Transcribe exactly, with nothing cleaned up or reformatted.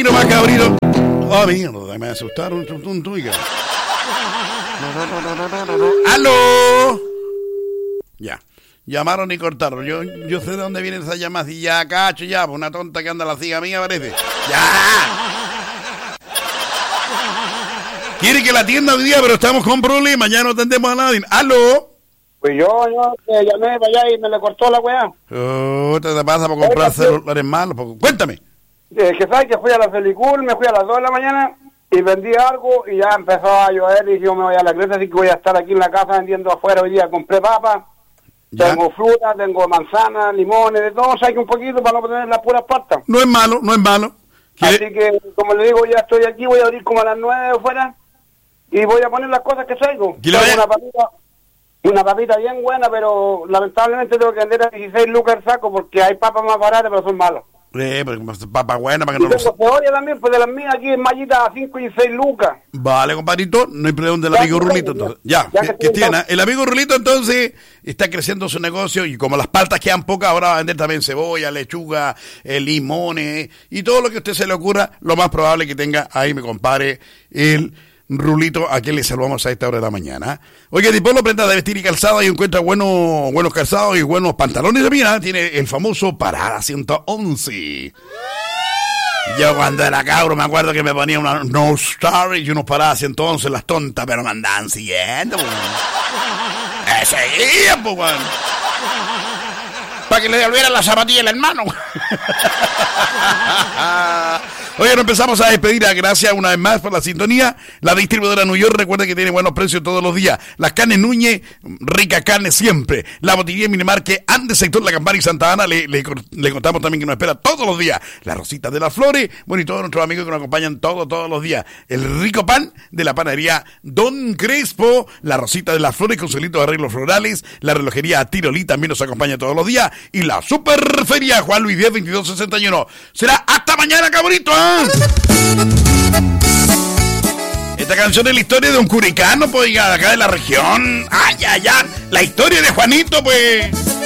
aquí nomás, cabrito. Oh, mierda, me asustaron. Tum, tum, tum, ¡aló! Ya. Llamaron y cortaron. Yo, yo sé de dónde vienen esas llamadas. Y ya, cacho, ya. Pues una tonta que anda a la ciga mía, parece. ¡Ya! Quiere que la atienda hoy día, pero estamos con problemas. Ya no atendemos a nadie. ¡Aló! Pues yo, yo te llamé para allá y me le cortó la weá. Oh, ¿qué te pasa por comprar Oiga, celulares malos? Cuéntame. Es que sabes que fui a la Felicul, me fui a las dos de la mañana y vendí algo y ya empezó a llover y yo me voy a la iglesia, así que voy a estar aquí en la casa vendiendo afuera hoy día. Compré papas, tengo fruta, tengo manzanas, limones, de todo, sabes que un poquito para no tener las puras pastas. No es malo, no es malo. Así que, como le digo, ya estoy aquí, voy a abrir como a las nueve afuera y voy a poner las cosas que traigo. Tengo una papita, una papita bien buena, pero lamentablemente tengo que vender a dieciséis lucas el saco porque hay papas más baratas, pero son malas. Eh, pero papa buena para que y no lo... cebolla también, pues de las mías aquí en Mallita a cinco y seis lucas. Vale, compadrito, no hay problema del amigo Rulito. Entonces. Ya, ya, ya que, que tiene. El amigo Rulito entonces está creciendo su negocio y como las paltas quedan pocas, ahora va a vender también cebolla, lechuga, eh, limones y todo lo que a usted se le ocurra, lo más probable que tenga ahí, me compare, el Rulito, a quien le saludamos a esta hora de la mañana. Oye, Dipolo, prenda de vestir y calzado y encuentra buenos, buenos calzados y buenos pantalones de mira. Tiene el famoso Parada ciento once. Yo cuando era cabro me acuerdo que me ponía una No Star y unos Parada ciento once, las tontas, pero me andaban siguiendo, pues. Eh, seguían, pues, bueno. Para que le devolvieran la zapatilla al hermano. Oye, nos empezamos a despedir. Gracias una vez más por la sintonía. La distribuidora New York, recuerda que tiene buenos precios todos los días. Las carnes Núñez, rica carne siempre. La botillería Minimarque, Andes, sector La Campana y Santa Ana. Le, le, le contamos también que nos espera todos los días. La Rosita de las Flores. Bueno, y todos nuestros amigos que nos acompañan todos, todos los días. El rico pan de la panadería Don Crespo. La Rosita de las Flores con solitos de arreglos florales. La relojería Tirolí también nos acompaña todos los días. Y la Superferia Juan Luis diez, veintidós sesenta y uno. Será hasta mañana, cabrito. ¿eh? Esta canción es la historia de un curicano, pues, acá de la región. Ay, ay, ay. La historia de Juanito, pues.